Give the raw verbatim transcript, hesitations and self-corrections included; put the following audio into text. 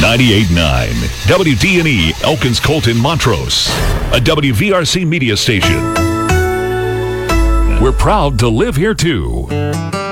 ninety-eight point nine W D N E Elkins Colton Montrose, a W V R C media station. We're proud to live here too.